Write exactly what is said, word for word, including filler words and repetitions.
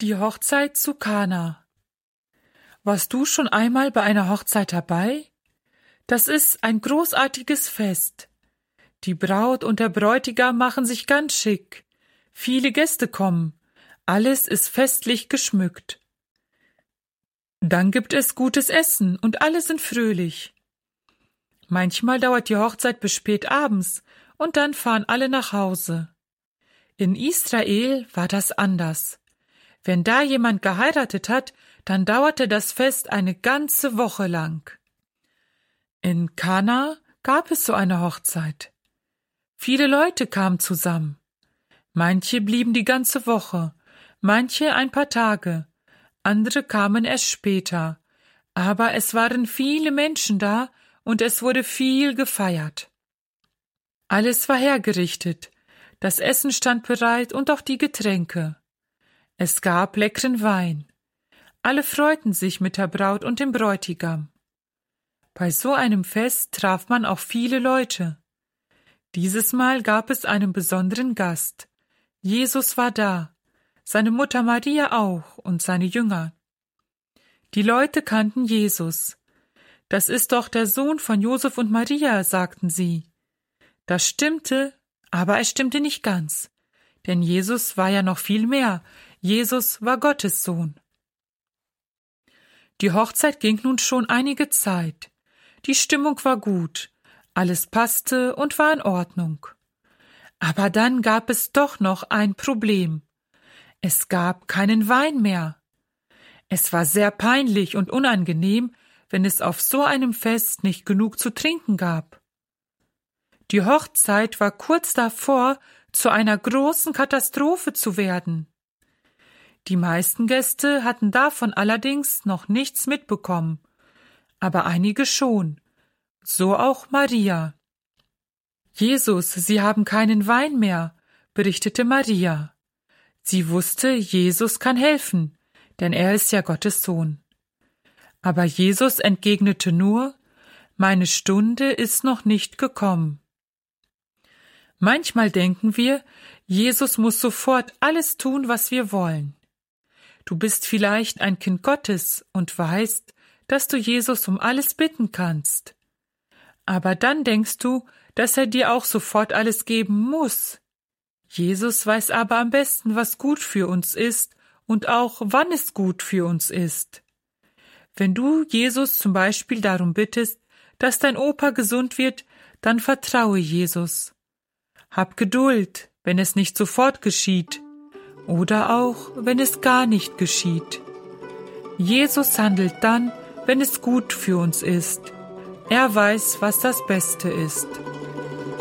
Die Hochzeit zu Kana. Warst du schon einmal bei einer Hochzeit dabei? Das ist ein großartiges Fest. Die Braut und der Bräutigam machen sich ganz schick. Viele Gäste kommen. Alles ist festlich geschmückt. Dann gibt es gutes Essen und alle sind fröhlich. Manchmal dauert die Hochzeit bis spät abends und dann fahren alle nach Hause. In Israel war das anders. Wenn da jemand geheiratet hat, dann dauerte das Fest eine ganze Woche lang. In Kana gab es so eine Hochzeit. Viele Leute kamen zusammen. Manche blieben die ganze Woche, manche ein paar Tage, andere kamen erst später. Aber es waren viele Menschen da und es wurde viel gefeiert. Alles war hergerichtet, das Essen stand bereit und auch die Getränke. Es gab leckeren Wein. Alle freuten sich mit der Braut und dem Bräutigam. Bei so einem Fest traf man auch viele Leute. Dieses Mal gab es einen besonderen Gast. Jesus war da, seine Mutter Maria auch und seine Jünger. Die Leute kannten Jesus. Das ist doch der Sohn von Josef und Maria, sagten sie. Das stimmte, aber es stimmte nicht ganz. Denn Jesus war ja noch viel mehr. Jesus war Gottes Sohn. Die Hochzeit ging nun schon einige Zeit. Die Stimmung war gut, alles passte und war in Ordnung. Aber dann gab es doch noch ein Problem. Es gab keinen Wein mehr. Es war sehr peinlich und unangenehm, wenn es auf so einem Fest nicht genug zu trinken gab. Die Hochzeit war kurz davor, zu einer großen Katastrophe zu werden. Die meisten Gäste hatten davon allerdings noch nichts mitbekommen, aber einige schon, so auch Maria. Jesus, Sie haben keinen Wein mehr, berichtete Maria. Sie wusste, Jesus kann helfen, denn er ist ja Gottes Sohn. Aber Jesus entgegnete nur, meine Stunde ist noch nicht gekommen. Manchmal denken wir, Jesus muss sofort alles tun, was wir wollen. Du bist vielleicht ein Kind Gottes und weißt, dass du Jesus um alles bitten kannst. Aber dann denkst du, dass er dir auch sofort alles geben muss. Jesus weiß aber am besten, was gut für uns ist und auch, wann es gut für uns ist. Wenn du Jesus zum Beispiel darum bittest, dass dein Opa gesund wird, dann vertraue Jesus. Hab Geduld, wenn es nicht sofort geschieht. Oder auch, wenn es gar nicht geschieht. Jesus handelt dann, wenn es gut für uns ist. Er weiß, was das Beste ist.